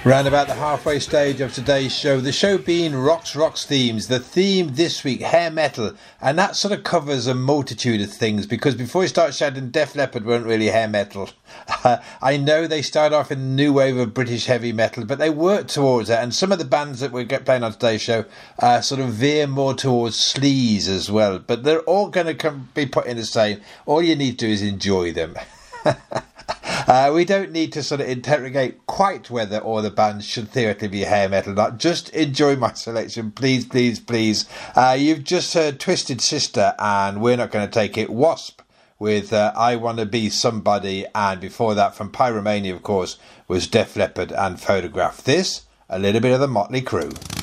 Round about the halfway stage of today's show, the show being Rocks Themes. The theme this week, hair metal, and that sort of covers a multitude of things, because before we start shouting, Def Leppard weren't really hair metal. I know they started off in the new wave of British heavy metal, but they worked towards it, and some of the bands that we're playing on today's show sort of veer more towards sleaze as well, but they're all going to be put in the same. All you need to do is enjoy them. We don't need to sort of interrogate quite whether all the bands should theoretically be hair metal or not. Just enjoy my selection, please, please, please. You've just heard Twisted Sister, and we're not going to take it. Wasp with I Wanna Be Somebody, and before that from Pyromania, of course, was Def Leppard and Photograph. This, a little bit of the Motley Crue.